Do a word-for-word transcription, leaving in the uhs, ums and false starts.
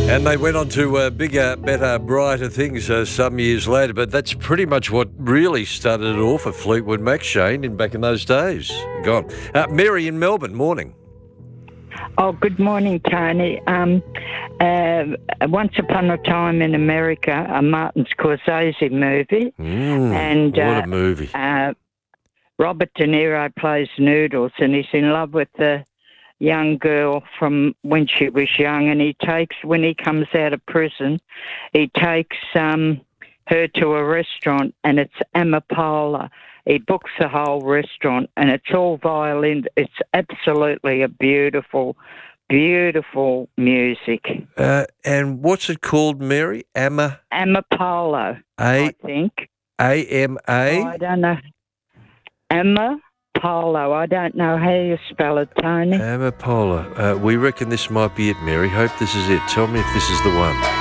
And they went on to uh, bigger, better, brighter things uh, some years later. But that's pretty much what really started it all for Fleetwood Mac, Shane, in back in those days. Gone. Uh, Mary in Melbourne, morning. Oh, good morning, Tony. Um, uh, once upon a time in America, a Martin Scorsese movie. Mm, and what uh, a movie. Uh, Robert De Niro plays Noodles, and he's in love with the young girl from when she was young, and he takes, when he comes out of prison, he takes um, her to a restaurant, and it's Amapola. He books the whole restaurant, and it's all violin. It's absolutely a beautiful, beautiful music. Uh, and what's it called, Mary? Ama... Amapola, A- I think. A M A? Oh, I don't know. Emma Polo. I don't know how you spell it, Tony. Amapola. Uh, we reckon this might be it, Mary. Hope this is it. Tell me if this is the one.